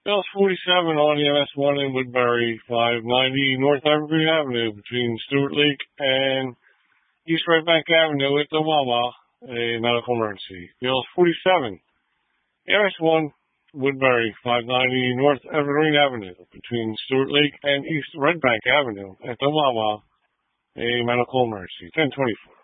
Bill's 47 on the MS1 in Woodbury, 590 North Evergreen Avenue between Stewart Lake and East Red Bank Avenue at the Wawa, a medical emergency. Bill's 47, MS1 Woodbury, 590 North Evergreen Avenue between Stewart Lake and East Red Bank Avenue at the Wawa, a medical emergency. 1024.